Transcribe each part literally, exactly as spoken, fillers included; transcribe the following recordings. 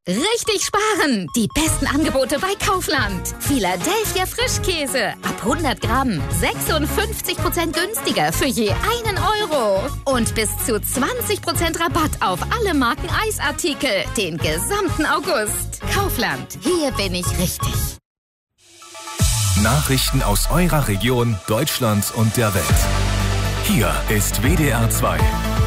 Richtig sparen! Die besten Angebote bei Kaufland. Philadelphia Frischkäse. Ab hundert Gramm. sechsundfünfzig Prozent günstiger für je einen Euro. Und bis zu zwanzig Prozent Rabatt auf alle Marken Eisartikel. Den gesamten August. Kaufland. Hier bin ich richtig. Nachrichten aus eurer Region, Deutschland und der Welt. Hier ist W D R zwei.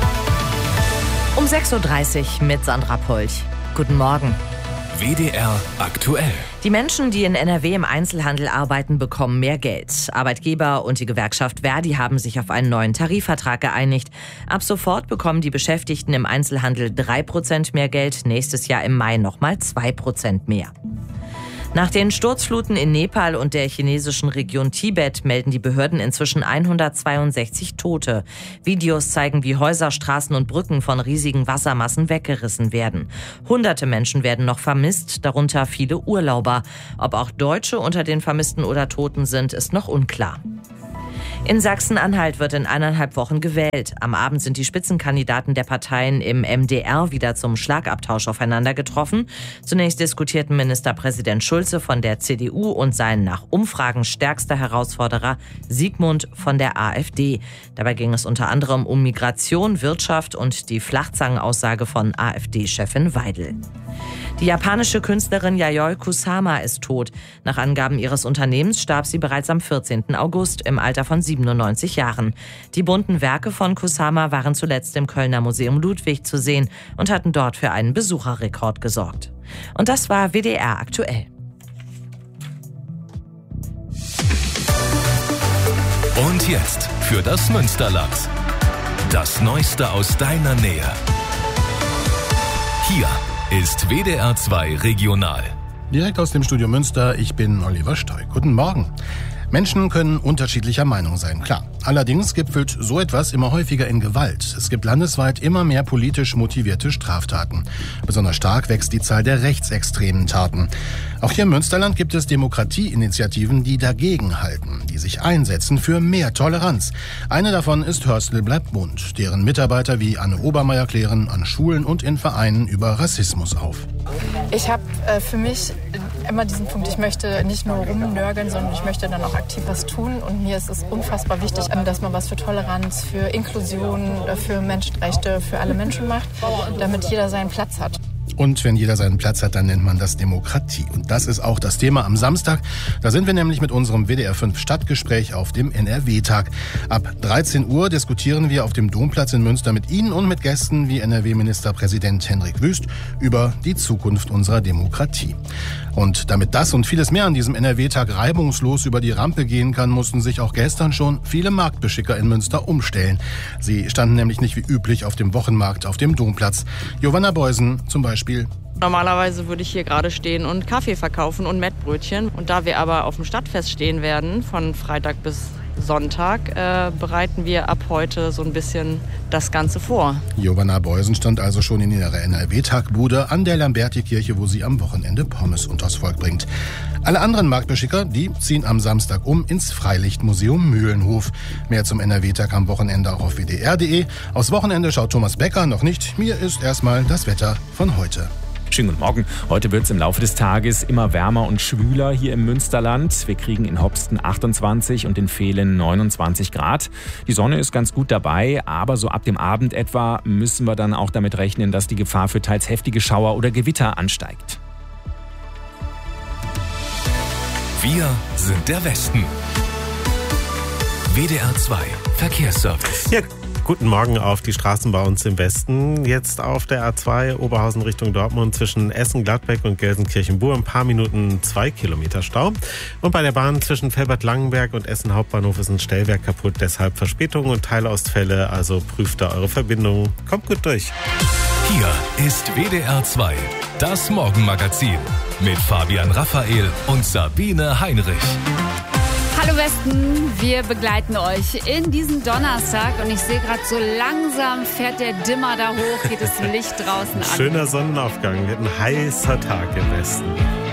Um sechs Uhr dreißig mit Sandra Polch. Guten Morgen. W D R aktuell. Die Menschen, die in N R W im Einzelhandel arbeiten, bekommen mehr Geld. Arbeitgeber und die Gewerkschaft Verdi haben sich auf einen neuen Tarifvertrag geeinigt. Ab sofort bekommen die Beschäftigten im Einzelhandel drei Prozent mehr Geld, nächstes Jahr im Mai nochmal zwei Prozent mehr. Nach den Sturzfluten in Nepal und der chinesischen Region Tibet melden die Behörden inzwischen hundertzweiundsechzig Tote. Videos zeigen, wie Häuser, Straßen und Brücken von riesigen Wassermassen weggerissen werden. Hunderte Menschen werden noch vermisst, darunter viele Urlauber. Ob auch Deutsche unter den Vermissten oder Toten sind, ist noch unklar. In Sachsen-Anhalt wird in eineinhalb Wochen gewählt. Am Abend sind die Spitzenkandidaten der Parteien im M D R wieder zum Schlagabtausch aufeinander getroffen. Zunächst diskutierten Ministerpräsident Schulze von der C D U und sein nach Umfragen stärkster Herausforderer Sigmund von der AfD. Dabei ging es unter anderem um Migration, Wirtschaft und die Flachzangenaussage von AfD-Chefin Weidel. Die japanische Künstlerin Yayoi Kusama ist tot. Nach Angaben ihres Unternehmens starb sie bereits am vierzehnten August im Alter von siebenundneunzig Jahren. Die bunten Werke von Kusama waren zuletzt im Kölner Museum Ludwig zu sehen und hatten dort für einen Besucherrekord gesorgt. Und das war W D R aktuell. Und jetzt für das Münsterland. Das Neueste aus deiner Nähe. Hier ist W D R zwei Regional. Direkt aus dem Studio Münster, ich bin Oliver Steu. Guten Morgen. Menschen können unterschiedlicher Meinung sein, klar. Allerdings gipfelt so etwas immer häufiger in Gewalt. Es gibt landesweit immer mehr politisch motivierte Straftaten. Besonders stark wächst die Zahl der rechtsextremen Taten. Auch hier im Münsterland gibt es Demokratieinitiativen, die dagegen halten, die sich einsetzen für mehr Toleranz. Eine davon ist Hörstel bleibt bunt, deren Mitarbeiter wie Anne Obermeier klären an Schulen und in Vereinen über Rassismus auf. Ich habe äh, für mich immer diesen Punkt, ich möchte nicht nur rumnörgeln, sondern ich möchte dann auch aktiv was tun. Und mir ist es unfassbar wichtig, dass man was für Toleranz, für Inklusion, für Menschenrechte, für alle Menschen macht, damit jeder seinen Platz hat. Und wenn jeder seinen Platz hat, dann nennt man das Demokratie. Und das ist auch das Thema am Samstag. Da sind wir nämlich mit unserem W D R fünf Stadtgespräch auf dem N R W-Tag. Ab dreizehn Uhr diskutieren wir auf dem Domplatz in Münster mit Ihnen und mit Gästen wie N R W-Ministerpräsident Hendrik Wüst über die Zukunft unserer Demokratie. Und damit das und vieles mehr an diesem N R W-Tag reibungslos über die Rampe gehen kann, mussten sich auch gestern schon viele Marktbeschicker in Münster umstellen. Sie standen nämlich nicht wie üblich auf dem Wochenmarkt auf dem Domplatz. Giovanna Beusen zum Beispiel. Normalerweise würde ich hier gerade stehen und Kaffee verkaufen und Mettbrötchen. Und da wir aber auf dem Stadtfest stehen werden, von Freitag bis Sonntag, äh, bereiten wir ab heute so ein bisschen das Ganze vor. Giovanna Beusen stand also schon in ihrer N R W-Tagbude an der Lamberti-Kirche, wo sie am Wochenende Pommes unters Volk bringt. Alle anderen Marktbeschicker, die ziehen am Samstag um ins Freilichtmuseum Mühlenhof. Mehr zum N R W-Tag am Wochenende auch auf W D R punkt de. Aus Wochenende schaut Thomas Becker noch nicht. Mir ist erstmal das Wetter von heute. Schönen guten Morgen. Heute wird es im Laufe des Tages immer wärmer und schwüler hier im Münsterland. Wir kriegen in Hopsten achtundzwanzig und in Vehlen neunundzwanzig Grad. Die Sonne ist ganz gut dabei, aber so ab dem Abend etwa müssen wir dann auch damit rechnen, dass die Gefahr für teils heftige Schauer oder Gewitter ansteigt. Wir sind der Westen. W D R zwei Verkehrsservice. Ja. Guten Morgen auf die Straßen bei uns im Westen. Jetzt auf der A zwei Oberhausen Richtung Dortmund zwischen Essen-Gladbeck und Gelsenkirchen-Bur ein paar Minuten zwei Kilometer Stau. Und bei der Bahn zwischen Velbert-Langenberg und Essen Hauptbahnhof ist ein Stellwerk kaputt, deshalb Verspätungen und Teilausfälle. Also prüft da eure Verbindung. Kommt gut durch. Hier ist W D R zwei, das Morgenmagazin mit Fabian Raphael und Sabine Heinrich. Hallo Westen, wir begleiten euch in diesen Donnerstag und ich sehe gerade, so langsam fährt der Dimmer da hoch, geht das Licht draußen an. Schöner Sonnenaufgang, wird ein heißer Tag im Westen.